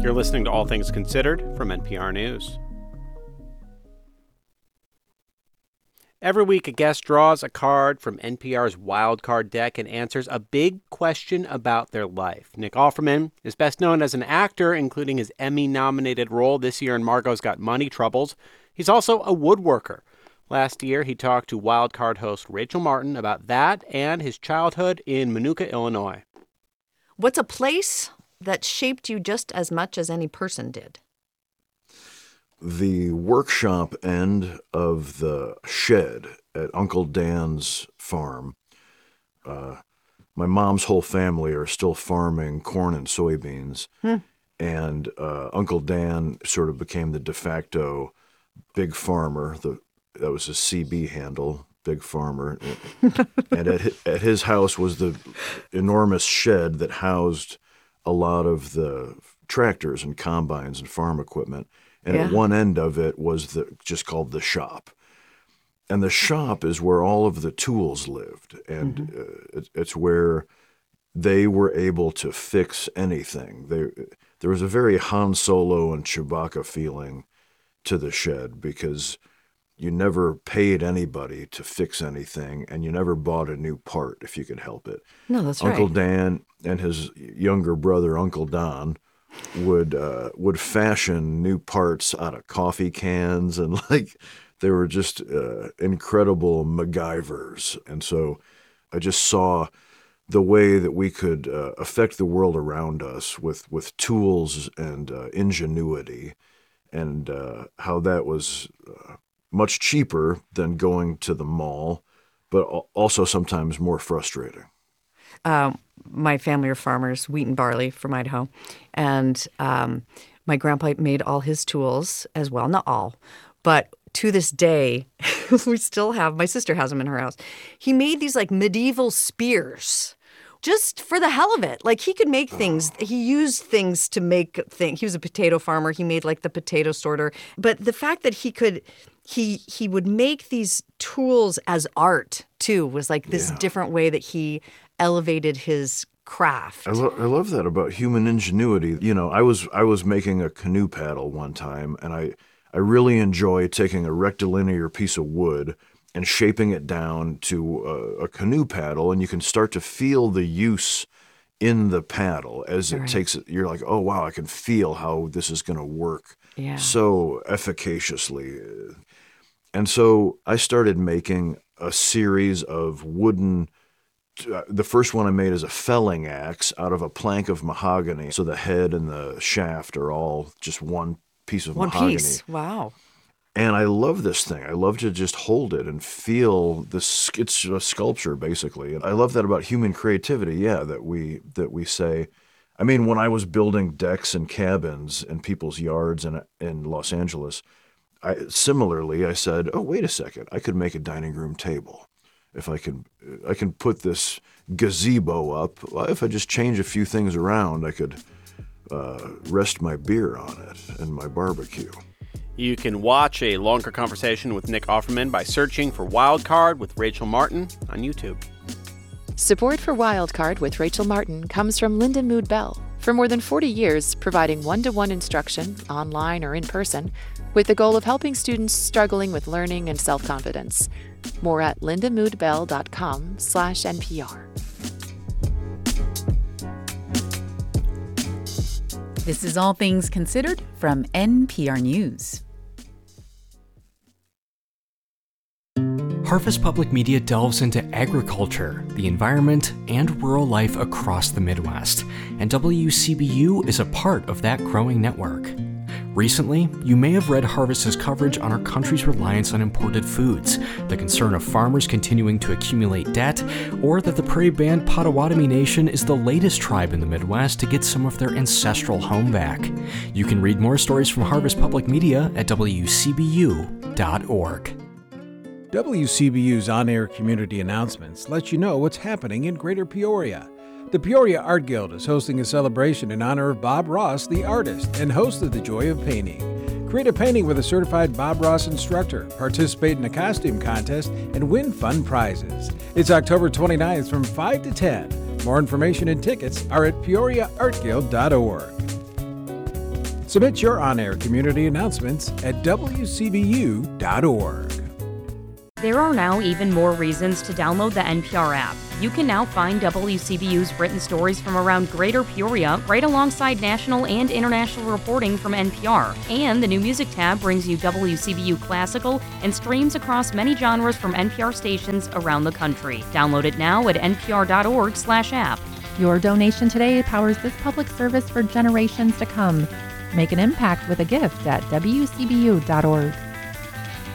You're listening to All Things Considered from NPR News. Every week, a guest draws a card from NPR's Wild Card deck and answers a big question about their life. Nick Offerman is best known as an actor, including his Emmy-nominated role this year in Margot's Got Money Troubles. He's also a woodworker. Last year, he talked to Wild Card host Rachel Martin about that and his childhood in Minooka, Illinois. What's a place that shaped you just as much as any person did? The workshop end of the shed at Uncle Dan's farm. My mom's whole family are still farming corn and soybeans. And Uncle Dan sort of became the de facto big farmer. That was his CB handle, Big Farmer. And at his house was the enormous shed that housed a lot of the tractors and combines and farm equipment. And at one end of it was just called the shop. And the shop is where all of the tools lived. And it's where they were able to fix anything. There was a very Han Solo and Chewbacca feeling to the shed because you never paid anybody to fix anything, and you never bought a new part if you could help it. No, that's Uncle right. Dan and his younger brother, Uncle Don, would fashion new parts out of coffee cans, and they were just incredible MacGyvers. And so I just saw the way that we could affect the world around us with tools and ingenuity, and how that was much cheaper than going to the mall, but also sometimes more frustrating. My family are farmers, wheat and barley from Idaho. And my grandpa made all his tools as well. Not all, but to this day, we still have, my sister has them in her house. He made these medieval spears just for the hell of it. He could make things. He used things to make things. He was a potato farmer. He made the potato sorter. But the fact that he would make these tools as art too was this different way that he elevated his craft. I love that about human ingenuity. I was making a canoe paddle one time, and I really enjoy taking a rectilinear piece of wood and shaping it down to a canoe paddle, and you can start to feel the use in the paddle as it takes it. You're like, oh wow, I can feel how this is going to work so efficaciously. And so I started making a series of wooden. The first one I made is a felling axe out of a plank of mahogany. So the head and the shaft are all just one piece of mahogany. One piece. Wow. And I love this thing. I love to just hold it and feel this. It's a sculpture, basically. And I love that about human creativity, that we say. I mean, when I was building decks and cabins in people's yards in Los Angeles, I said, oh, wait a second, I could make a dining room table. If I can put this gazebo up. If I just change a few things around, I could rest my beer on it and my barbecue. You can watch a longer conversation with Nick Offerman by searching for Wild Card with Rachel Martin on YouTube. Support for Wild Card with Rachel Martin comes from Linda Mood Bell. For more than 40 years, providing one-to-one instruction, online or in person, with the goal of helping students struggling with learning and self-confidence. More at lindamoodbell.com/NPR. This is All Things Considered from NPR News. Harvest Public Media delves into agriculture, the environment, and rural life across the Midwest, and WCBU is a part of that growing network. Recently, you may have read Harvest's coverage on our country's reliance on imported foods, the concern of farmers continuing to accumulate debt, or that the prairie band Potawatomi Nation is the latest tribe in the Midwest to get some of their ancestral home back. You can read more stories from Harvest Public Media at WCBU.org. WCBU's on-air community announcements let you know what's happening in Greater Peoria. The Peoria Art Guild is hosting a celebration in honor of Bob Ross, the artist and host of The Joy of Painting. Create a painting with a certified Bob Ross instructor, participate in a costume contest, and win fun prizes. It's October 29th from 5 to 10. More information and tickets are at peoriaartguild.org. Submit your on-air community announcements at wcbu.org. There are now even more reasons to download the NPR app. You can now find WCBU's written stories from around Greater Peoria right alongside national and international reporting from NPR. And the new music tab brings you WCBU classical and streams across many genres from NPR stations around the country. Download it now at npr.org/app. Your donation today powers this public service for generations to come. Make an impact with a gift at WCBU.org.